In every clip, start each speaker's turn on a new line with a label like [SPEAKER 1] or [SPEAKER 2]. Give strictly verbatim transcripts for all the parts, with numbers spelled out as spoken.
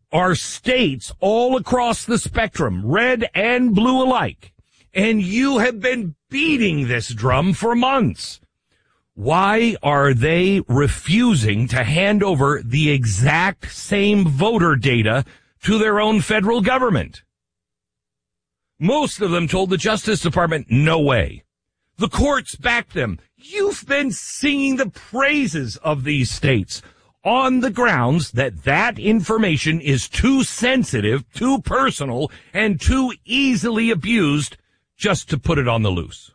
[SPEAKER 1] are states all across the spectrum, red and blue alike. And you have been beating this drum for months. Why are they refusing to hand over the exact same voter data to their own federal government? Most of them told the Justice Department, no way. The courts backed them. You've been singing the praises of these states on the grounds that that information is too sensitive, too personal, and too easily abused just to put it on the loose.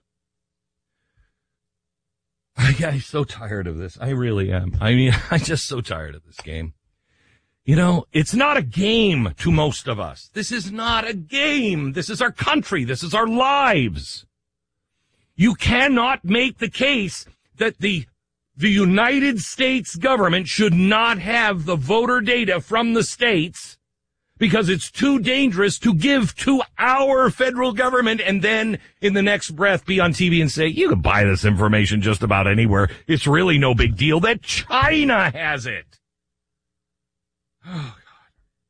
[SPEAKER 1] I, I'm so tired of this. I really am. I mean, I'm just so tired of this game. You know, it's not a game to most of us. This is not a game. This is our country. This is our lives. You cannot make the case that the the United States government should not have the voter data from the states because it's too dangerous to give to our federal government and then in the next breath be on T V and say, you can buy this information just about anywhere. It's really no big deal that China has it. Oh, God.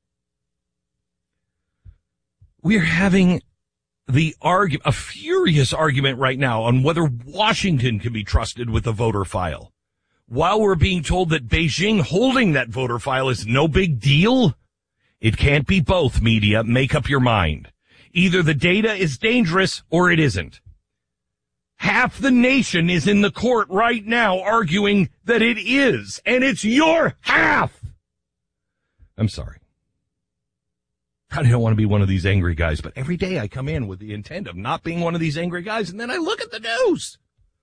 [SPEAKER 1] We're having the argu- a furious argument right now on whether Washington can be trusted with the voter file, while we're being told that Beijing holding that voter file is no big deal. It can't be both, media. Make up your mind. Either the data is dangerous or it isn't. Half the nation is in the court right now arguing that it is, and it's your half. I'm sorry. I don't want to be one of these angry guys, but every day I come in with the intent of not being one of these angry guys, and then I look at the news.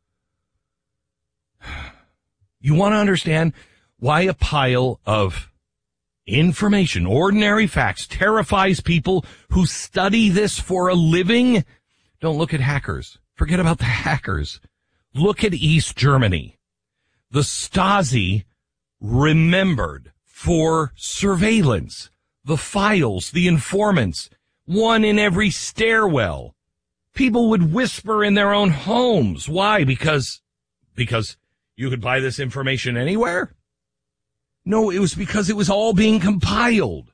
[SPEAKER 1] You want to understand why a pile of information, ordinary facts, terrifies people who study this for a living? Don't look at hackers. Forget about the hackers. Look at East Germany. The Stasi remembered for surveillance the files, the informants, one in every stairwell. People would whisper in their own homes. Why? Because, because you could buy this information anywhere? No, it was because it was all being compiled.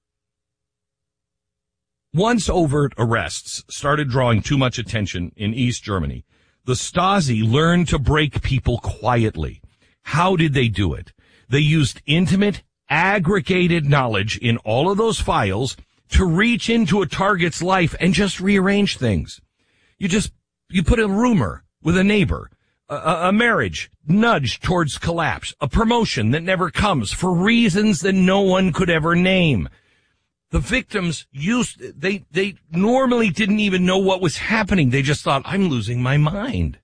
[SPEAKER 1] Once overt arrests started drawing too much attention in East Germany, the Stasi learned to break people quietly. How did they do it? They used intimate, aggregated knowledge in all of those files to reach into a target's life and just rearrange things. You just, you put a rumor with a neighbor, a, a marriage nudged towards collapse, a promotion that never comes for reasons that no one could ever name. The victims used, they, they normally didn't even know what was happening. They just thought, I'm losing my mind.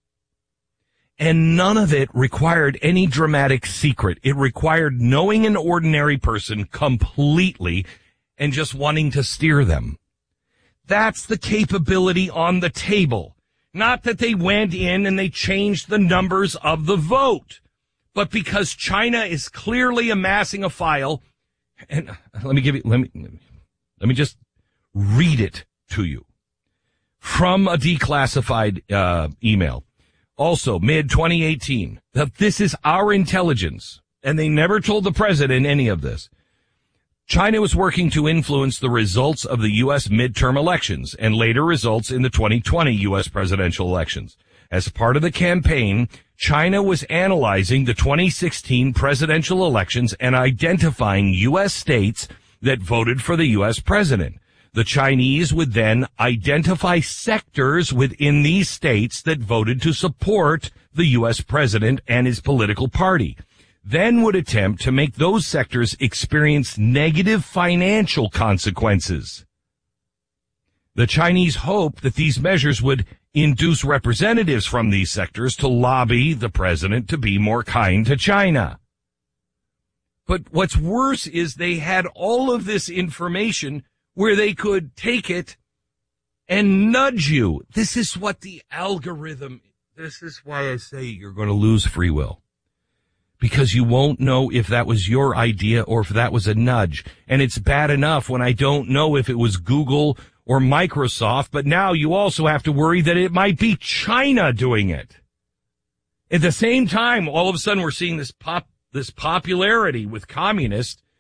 [SPEAKER 1] And none of it required any dramatic secret. It required knowing an ordinary person completely and just wanting to steer them. That's the capability on the table. Not that they went in and they changed the numbers of the vote, but because China is clearly amassing a file. And let me give you, let me, let me just read it to you from a declassified uh, email. Also, mid twenty eighteen, that this is our intelligence, and they never told the president any of this. China was working to influence the results of the U S midterm elections and later results in the twenty twenty U S presidential elections. As part of the campaign, China was analyzing the twenty sixteen presidential elections and identifying U S states that voted for the U S president. The Chinese would then identify sectors within these states that voted to support the U S president and his political party, then would attempt to make those sectors experience negative financial consequences. The Chinese hoped that these measures would induce representatives from these sectors to lobby the president to be more kind to China. But what's worse is they had all of this information where they could take it and nudge you. This is what the algorithm, this is why I say you're going to lose free will. Because you won't know if that was your idea or if that was a nudge. And it's bad enough when I don't know if it was Google or Microsoft, but now you also have to worry that it might be China doing it. At the same time, all of a sudden we're seeing this pop, this popularity with communists